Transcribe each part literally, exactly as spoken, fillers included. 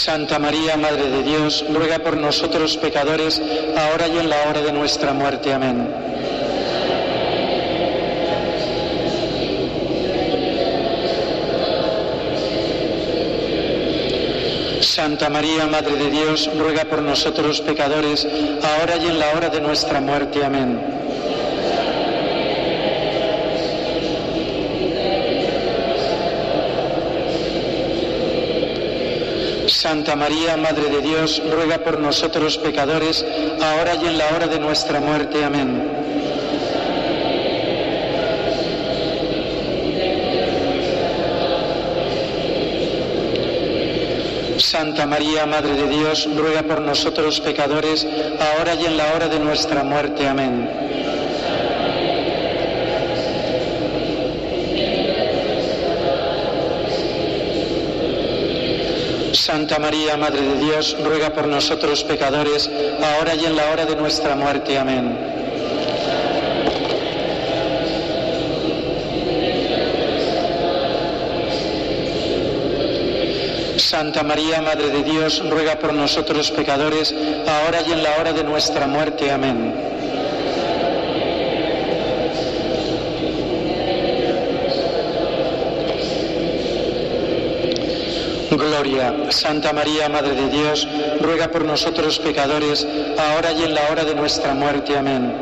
Santa María, Madre de Dios, ruega por nosotros pecadores, ahora y en la hora de nuestra muerte. Amén. Santa María, Madre de Dios, ruega por nosotros pecadores, ahora y en la hora de nuestra muerte. Amén. Santa María, Madre de Dios, ruega por nosotros pecadores, ahora y en la hora de nuestra muerte. Amén. Santa María, Madre de Dios, ruega por nosotros pecadores, ahora y en la hora de nuestra muerte. Amén. Santa María, Madre de Dios, ruega por nosotros pecadores, ahora y en la hora de nuestra muerte. Amén. Santa María, Madre de Dios, ruega por nosotros pecadores, ahora y en la hora de nuestra muerte. Amén. Gloria. Santa María, Madre de Dios, ruega por nosotros pecadores, ahora y en la hora de nuestra muerte. Amén.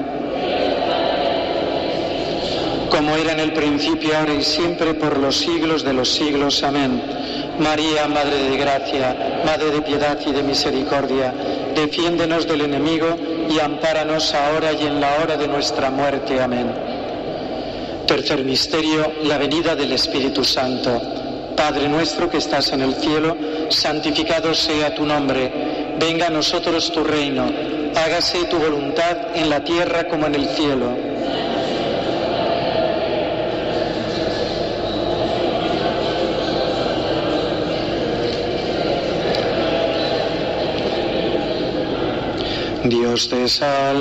Como era en el principio, ahora y siempre, por los siglos de los siglos. Amén. María, Madre de Gracia, Madre de Piedad y de Misericordia, defiéndenos del enemigo y ampáranos ahora y en la hora de nuestra muerte. Amén. Tercer misterio, la venida del Espíritu Santo. Padre nuestro que estás en el cielo, santificado sea tu nombre. Venga a nosotros tu reino. Hágase tu voluntad en la tierra como en el cielo. Dios te salve.